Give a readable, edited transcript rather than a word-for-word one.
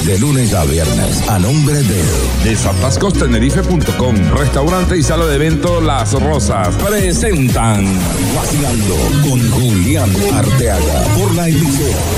de lunes a viernes, a nombre de Desatascostenerife.com, restaurante y sala de evento Las Rosas, presentan Vacilando con Julián Arteaga por la emisora